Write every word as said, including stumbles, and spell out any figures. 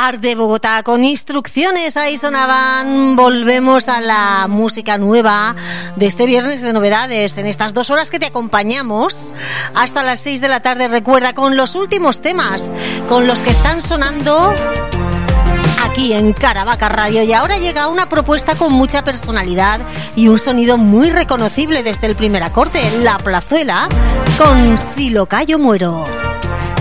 Art de Bogotá con Instrucciones. Ahí sonaban. Volvemos a la música nueva de este viernes de novedades, en estas dos horas que te acompañamos hasta las seis de la tarde. Recuerda, con los últimos temas, con los que están sonando aquí en Caravaca Radio. Y ahora llega una propuesta con mucha personalidad y un sonido muy reconocible desde el primer acorde, La Plazuela con Si lo callo muero.